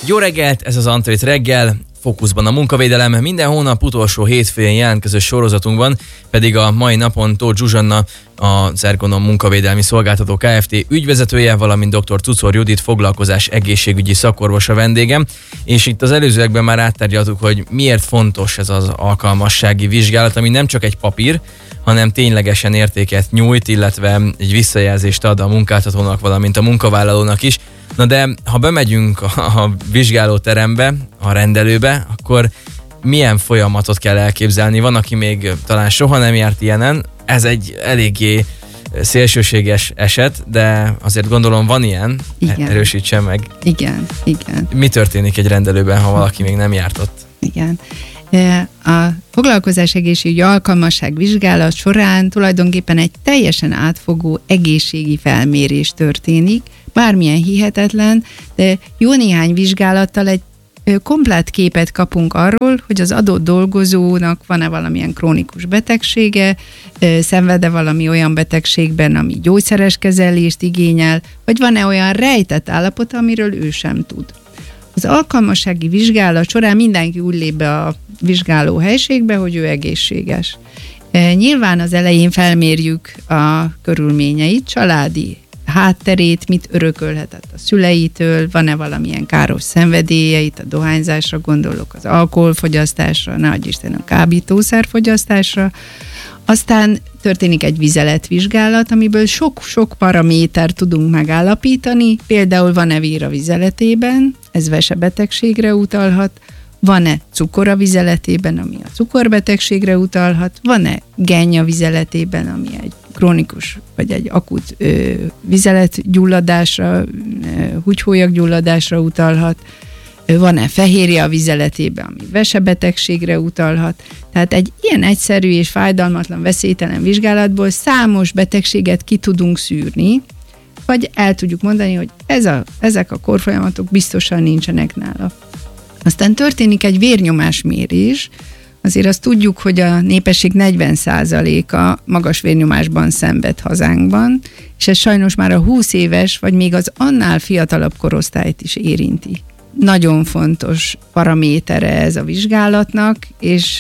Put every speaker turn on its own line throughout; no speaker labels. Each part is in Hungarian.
Jó reggelt, ez az Antrit reggel, fókuszban a munkavédelem. Minden hónap utolsó hétfőjén jelentkező sorozatunkban pedig a mai napon Tóth Zsuzsanna, az Ergonom munkavédelmi szolgáltató Kft. Ügyvezetője, valamint dr. Cucor Judit foglalkozás egészségügyi szakorvos a vendégem. És itt az előzőekben már áttárgyaltuk, hogy miért fontos ez az alkalmassági vizsgálat, ami nem csak egy papír, hanem ténylegesen értéket nyújt, illetve egy visszajelzést ad a munkáltatónak, valamint a munkavállalónak is. Na de ha bemegyünk a vizsgálóterembe, a rendelőbe, akkor milyen folyamatot kell elképzelni? Van, aki még talán soha nem járt ilyenen. Ez egy eléggé szélsőséges eset, de azért gondolom van ilyen.
Igen.
Erősítsen meg.
Igen.
Mi történik egy rendelőben, ha valaki még nem járt ott?
Igen. A foglalkozás egészségügyi alkalmasság vizsgálat során tulajdonképpen egy teljesen átfogó egészségi felmérés történik, bármilyen hihetetlen, de jó néhány vizsgálattal egy komplett képet kapunk arról, hogy az adott dolgozónak van-e valamilyen krónikus betegsége, szenved-e valami olyan betegségben, ami gyógyszeres kezelést igényel, vagy van-e olyan rejtett állapot, amiről ő sem tud. Az alkalmassági vizsgálat során mindenki úgy lép be a vizsgáló helységbe, hogy ő egészséges. Nyilván az elején felmérjük a körülményeit, családi hátterét, mit örökölhetett a szüleitől, van-e valamilyen káros szenvedélye, itt a dohányzásra gondolok, az alkoholfogyasztásra, ne adj Isten a kábítószerfogyasztásra. Aztán történik egy vizeletvizsgálat, amiből sok-sok paraméter tudunk megállapítani, például van-e vír a vizeletében, ez vesebetegségre utalhat, van-e cukor a vizeletében, ami a cukorbetegségre utalhat, van-e genny a vizeletében, ami egy krónikus vagy egy akut vizeletgyulladásra, húgyhólyaggyulladásra utalhat, van-e fehérje a vizeletében, ami vesebetegségre utalhat. Tehát egy ilyen egyszerű és fájdalmatlan, veszélytelen vizsgálatból számos betegséget ki tudunk szűrni, vagy el tudjuk mondani, hogy ezek a korfolyamatok biztosan nincsenek nála. Aztán történik egy vérnyomásmérés, azért azt tudjuk, hogy a népesség 40%-a magas vérnyomásban szenved hazánkban, és ez sajnos már a 20 éves, vagy még az annál fiatalabb korosztályt is érinti. Nagyon fontos paramétere ez a vizsgálatnak, és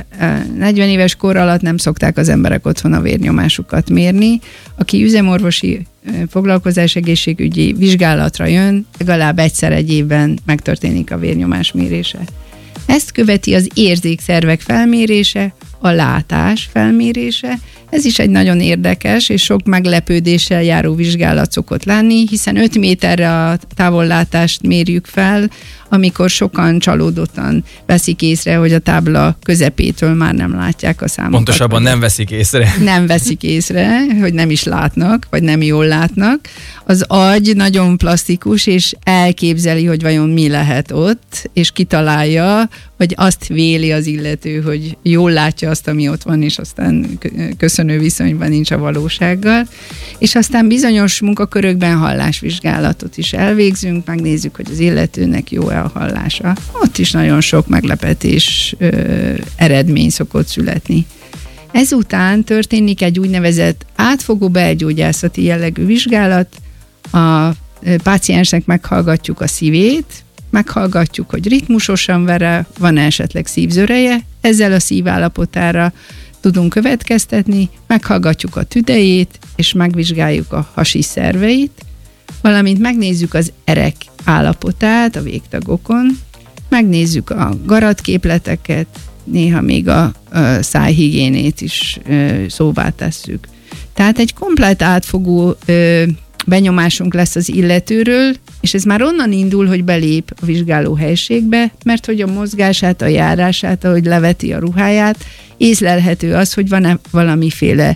40 éves kor alatt nem szokták az emberek otthon a vérnyomásukat mérni. Aki üzemorvosi foglalkozás egészségügyi vizsgálatra jön, legalább egyszer egy évben megtörténik a vérnyomás mérése. Ezt követi az érzékszervek felmérése, a látás felmérése. Ez is egy nagyon érdekes és sok meglepődéssel járó vizsgálat szokott lenni, hiszen 5 méterre a távollátást mérjük fel, amikor sokan csalódottan veszik észre, hogy a tábla közepétől már nem látják a számokat.
Pontosabban nem veszik észre.
Nem veszik észre, hogy nem is látnak, vagy nem jól látnak. Az agy nagyon plastikus, és elképzeli, hogy vajon mi lehet ott, és kitalálja, vagy azt véli az illető, hogy jól látja azt, ami ott van, és aztán köszönő viszonyban nincs a valósággal. És aztán bizonyos munkakörökben hallásvizsgálatot is elvégzünk, megnézzük, hogy az illetőnek jó-e a hallása. Ott is nagyon sok meglepetés eredmény szokott születni. Ezután történik egy úgynevezett átfogó belgyógyászati jellegű vizsgálat. A páciensnek meghallgatjuk a szívét, meghallgatjuk, hogy ritmusosan ver-e, van-e esetleg szívzöreje, ezzel a szívállapotára tudunk következtetni, meghallgatjuk a tüdejét, és megvizsgáljuk a hasi szerveit, valamint megnézzük az erek állapotát a végtagokon, megnézzük a garatképleteket, néha még a szájhigiénét is szóvá tesszük. Tehát egy komplett átfogó benyomásunk lesz az illetőről, és ez már onnan indul, hogy belép a vizsgáló helységbe, mert hogy a mozgását, a járását, ahogy leveti a ruháját, észlelhető az, hogy van-e valamiféle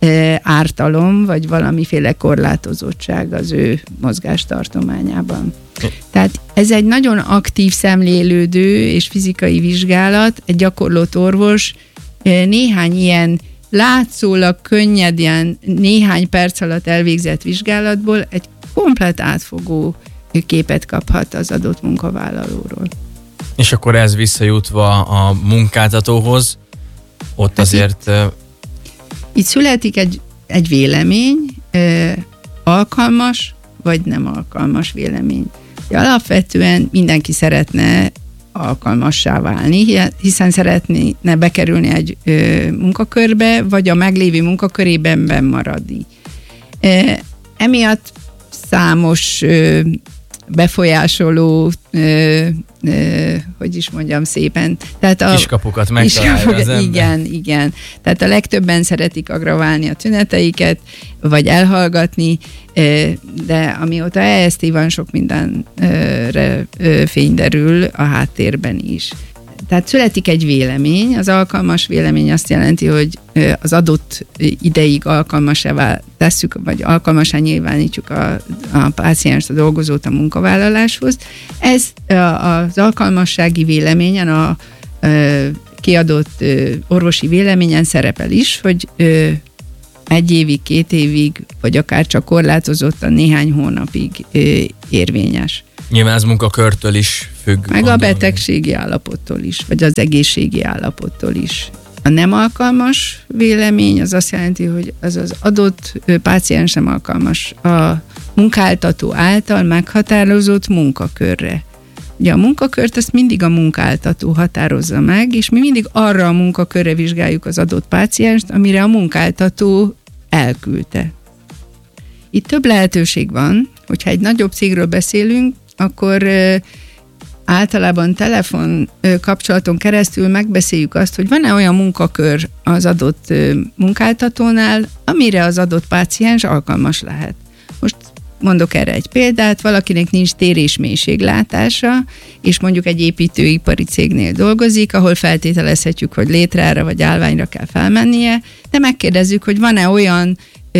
ártalom, vagy valamiféle korlátozottság az ő mozgástartományában. Tehát ez egy nagyon aktív szemlélődő és fizikai vizsgálat, egy gyakorlott orvos néhány ilyen látszólag könnyed, ilyen néhány perc alatt elvégzett vizsgálatból egy komplett átfogó képet kaphat az adott munkavállalóról. És
akkor ez visszajutva a munkáltatóhoz, ott azért...
Itt születik egy vélemény, alkalmas vagy nem alkalmas vélemény. Alapvetően mindenki szeretne alkalmassá válni, hiszen szeretne bekerülni egy munkakörbe, vagy a meglévő munkakörében benn maradni. Emiatt számos befolyásoló, hogy is mondjam szépen. Tehát
kiskapukat megtalálja az ember.
Igen. Tehát a legtöbben szeretik aggraválni a tüneteiket, vagy elhallgatni, de amióta EST van, sok mindenre fény derül a háttérben is. Tehát születik egy vélemény, az alkalmas vélemény azt jelenti, hogy az adott ideig alkalmassá tesszük, vagy alkalmassá nyilvánítjuk a pácienst, a dolgozót a munkavállaláshoz. Ez az alkalmassági véleményen, a kiadott orvosi véleményen szerepel is, hogy 1 évig, 2 évig, vagy akár csak korlátozottan néhány hónapig érvényes.
Nyilván ez munkakörtől is függ.
Meg a betegségi állapottól is, vagy az egészségi állapottól is. A nem alkalmas vélemény az azt jelenti, hogy az adott páciens nem alkalmas a munkáltató által meghatározott munkakörre. Ugye a munkakört ezt mindig a munkáltató határozza meg, és mi mindig arra a munkakörre vizsgáljuk az adott pácienst, amire a munkáltató elküldte. Itt több lehetőség van, hogyha egy nagyobb cégről beszélünk, akkor általában telefon kapcsolaton keresztül megbeszéljük azt, hogy van-e olyan munkakör az adott munkáltatónál, amire az adott páciens alkalmas lehet. Most mondok erre egy példát, valakinek nincs tér- és mélységlátása, és mondjuk egy építőipari cégnél dolgozik, ahol feltételezhetjük, hogy létrára vagy állványra kell felmennie, de megkérdezzük, hogy van-e olyan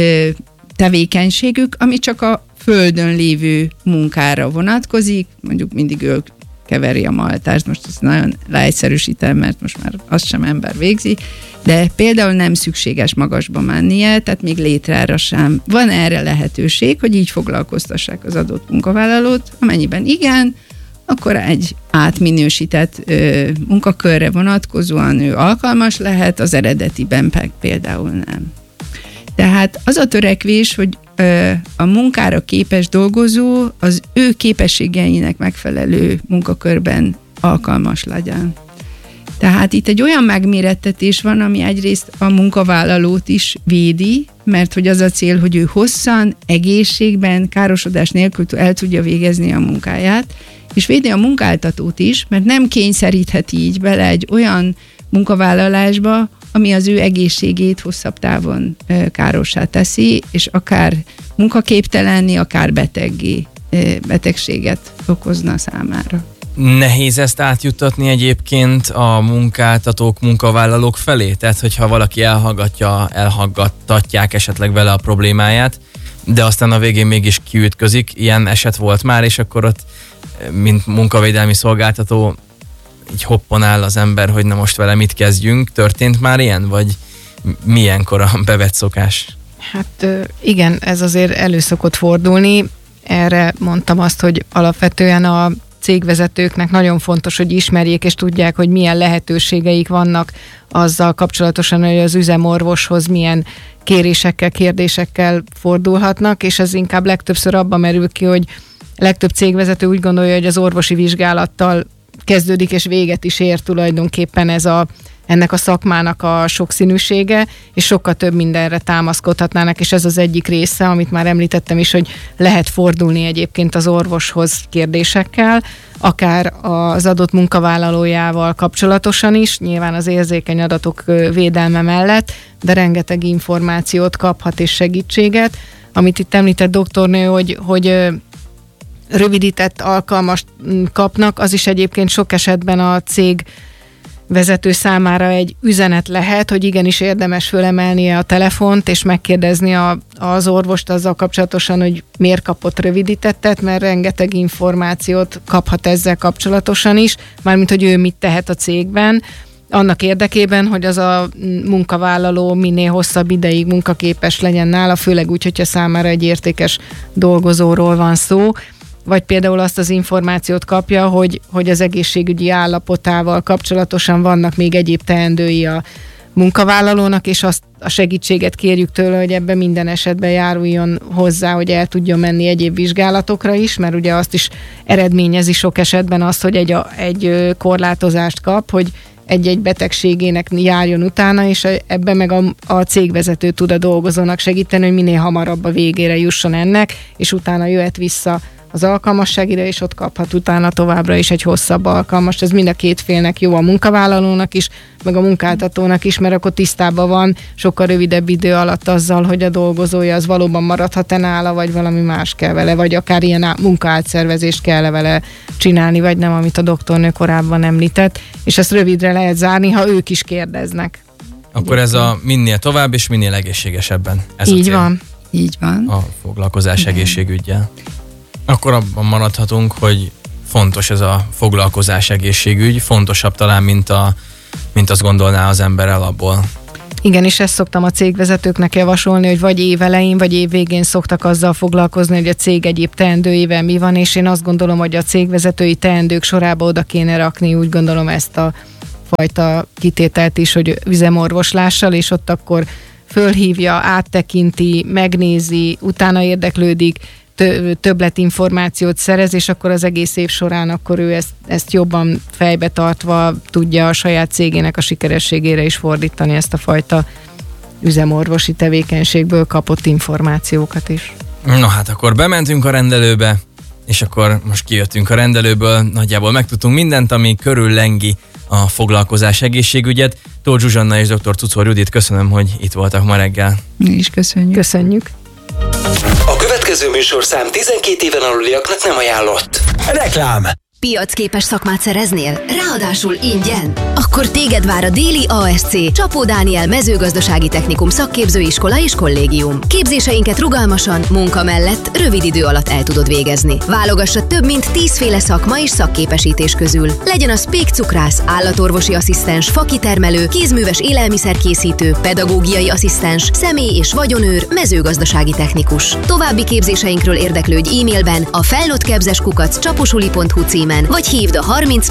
tevékenységük, ami csak a földön lévő munkára vonatkozik, mondjuk mindig ő keveri a maltást, most ezt nagyon leegyszerűsítem, mert most már azt sem ember végzi, de például nem szükséges magasba mennie, tehát még létrára sem. Van erre lehetőség, hogy így foglalkoztassák az adott munkavállalót, amennyiben igen, akkor egy átminősített munkakörre vonatkozóan ő alkalmas lehet, az eredetiben például nem. Tehát az a törekvés, hogy a munkára képes dolgozó az ő képességeinek megfelelő munkakörben alkalmas legyen. Tehát itt egy olyan megmérettetés van, ami egyrészt a munkavállalót is védi, mert hogy az a cél, hogy ő hosszan, egészségben, károsodás nélkül el tudja végezni a munkáját, és védi a munkáltatót is, mert nem kényszerítheti így bele egy olyan munkavállalásba, ami az ő egészségét hosszabb távon károssá teszi, és akár munkaképtelenni, akár betegséget okozna számára.
Nehéz ezt átjuttatni egyébként a munkáltatók, munkavállalók felé? Tehát, hogyha valaki elhallgattatják esetleg vele a problémáját, de aztán a végén mégis kiütközik, ilyen eset volt már, és akkor ott, mint munkavédelmi szolgáltató, így hopponál az ember, hogy na most vele mit kezdjünk. Történt már ilyen, vagy milyenkor a bevett szokás?
Hát igen, ez azért elő szokott fordulni. Erre mondtam azt, hogy alapvetően a cégvezetőknek nagyon fontos, hogy ismerjék és tudják, hogy milyen lehetőségeik vannak azzal kapcsolatosan, hogy az üzemorvoshoz milyen kérésekkel, kérdésekkel fordulhatnak, és ez inkább legtöbbször abban merül ki, hogy legtöbb cégvezető úgy gondolja, hogy az orvosi vizsgálattal kezdődik és véget is ér tulajdonképpen ennek a szakmának a sokszínűsége, és sokkal több mindenre támaszkodhatnának, és ez az egyik része, amit már említettem is, hogy lehet fordulni egyébként az orvoshoz kérdésekkel, akár az adott munkavállalójával kapcsolatosan is, nyilván az érzékeny adatok védelme mellett, de rengeteg információt kaphat és segítséget. Amit itt említett doktornő, hogy rövidített alkalmast kapnak, az is egyébként sok esetben a cég vezető számára egy üzenet lehet, hogy igenis érdemes fölemelnie a telefont, és megkérdezni az orvost azzal kapcsolatosan, hogy miért kapott rövidítettet, mert rengeteg információt kaphat ezzel kapcsolatosan is, mármint, hogy ő mit tehet a cégben, annak érdekében, hogy az a munkavállaló minél hosszabb ideig munkaképes legyen nála, főleg úgy, hogyha számára egy értékes dolgozóról van szó, vagy például azt az információt kapja, hogy az egészségügyi állapotával kapcsolatosan vannak még egyéb teendői munkavállalónak, és azt a segítséget kérjük tőle, hogy ebben minden esetben járuljon hozzá, hogy el tudjon menni egyéb vizsgálatokra is, mert ugye azt is eredményezi sok esetben azt, hogy egy korlátozást kap, hogy egy-egy betegségének járjon utána, és ebben meg a cégvezető tud a dolgozónak segíteni, hogy minél hamarabb a végére jusson ennek, és utána jöhet vissza az alkalmasságire, és ott kaphat utána továbbra is egy hosszabb alkalmast. Ez mind a két félnek jó, a munkavállalónak is, meg a munkáltatónak is, mert akkor tisztában van sokkal rövidebb idő alatt azzal, hogy a dolgozója az valóban maradhat-e nála, vagy valami más kell vele, vagy akár ilyen munkaátszervezést kell vele csinálni, vagy nem, amit a doktornő korábban említett, és ezt rövidre lehet zárni, ha ők is kérdeznek.
Akkor ez a minél tovább és minél egészségesebben. Ez
így
a cél.
van.
Így van.
A foglalkozás egészségüggyel. Akkor abban maradhatunk, hogy fontos ez a foglalkozás egészségügy, fontosabb talán, mint azt gondolná az ember alapból.
Igen, és ezt szoktam a cégvezetőknek javasolni, hogy vagy évelején, vagy évvégén szoktak azzal foglalkozni, hogy a cég egyéb teendőivel mi van, és én azt gondolom, hogy a cégvezetői teendők sorába oda kéne rakni, úgy gondolom ezt a fajta kitételt is, hogy üzemorvoslással, és ott akkor fölhívja, áttekinti, megnézi, utána érdeklődik, többletinformációt szerez, és akkor az egész év során akkor ő ezt jobban fejbe tartva tudja a saját cégének a sikerességére is fordítani ezt a fajta üzemorvosi tevékenységből kapott információkat is.
Na hát akkor bementünk a rendelőbe, és akkor most kijöttünk a rendelőből, nagyjából megtudtunk mindent, ami körüllengi a foglalkozás egészségügyet. Tóth Zsuzsanna és dr. Cucor Judit, köszönöm, hogy itt voltak ma reggel.
Mi is köszönjük.
Köszönjük.
A következő műsorszám 12 éven aluliaknak nem ajánlott. Reklám!
Piacképes szakmát szereznél? Ráadásul ingyen? Akkor téged vár a Déli ASC Csapó Dániel mezőgazdasági technikum szakképzőiskola és kollégium. Képzéseinket rugalmasan, munka mellett rövid idő alatt el tudod végezni. Válogass a több mint 10 féle szakma és szakképesítés közül. Legyen az pékcukrász, állatorvosi asszisztens, fakitermelő, kézműves élelmiszerkészítő, pedagógiai asszisztens, személy- és vagyonőr, mezőgazdasági technikus. További képzéseinkről érdeklődj e-mailben a felnőttkepzeskukaccs.csaposuli.hu címen, vagy hívd a 30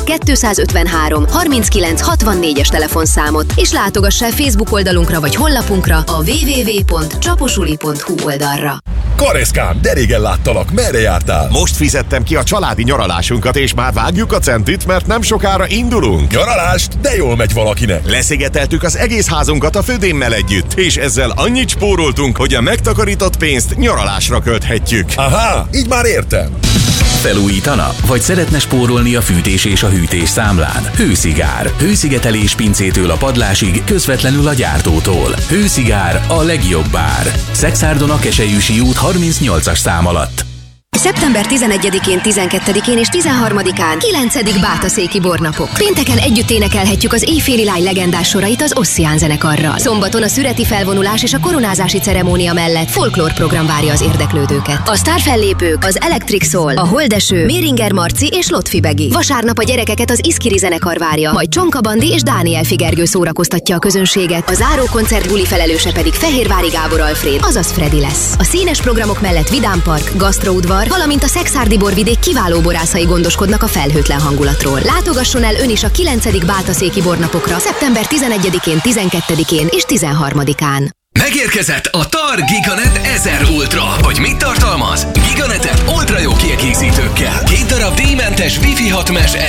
253 39 64-es telefonszámot, és látogass el Facebook oldalunkra vagy honlapunkra a www.csaposuli.hu oldalra.
Kareszkám, de régen láttalak, merre jártál? Most fizettem ki a családi nyaralásunkat, és már vágjuk a centit, mert nem sokára indulunk. Nyaralást? De jól megy valakinek. Leszigeteltük az egész házunkat a födémmel együtt, és ezzel annyit spóroltunk, hogy a megtakarított pénzt nyaralásra költhetjük. Aha, így már értem.
Felújítana? Vagy szeretne spórolni a fűtés és a hűtés számlán? Hőszigár. Hőszigetelés pincétől a padlásig, közvetlenül a gyártótól. Hőszigár, a legjobb ár. Szexárdon a Keselyűsi út 38-as szám alatt.
Szeptember 11-én, 12-én és 13-án 9. Bátaszéki bornapok. Pénteken együtt énekelhetjük az éjféli lány legendás sorait az Ossian zenekarral. Szombaton a szüreti felvonulás és a koronázási ceremónia mellett folklór program várja az érdeklődőket. A sztárfellépők az Electric Soul, a Holdeső, Méringer Marci és Lotfi Begi. Vasárnap a gyerekeket az Iszkiri zenekar várja, majd Csonka Bandi és Dániel Figergő szórakoztatja a közönséget. A záró koncert buli felelőse pedig Fehérvári Gábor Alfréd, azaz Freddy lesz. A színes programok mellett Vidám Park, gasztroudvar, valamint a Szekszárdi borvidék kiváló borászai gondoskodnak a felhőtlen hangulatról. Látogasson el ön is a 9. Bátaszéki bornapokra szeptember 11-én, 12-én és 13-án.
Megérkezett a TAR Giganet 1000 Ultra. Hogy mit tartalmaz? Giganetet ultra jó kiegészítőkkel. 2 darab díjmentes Wi-Fi 6 mesh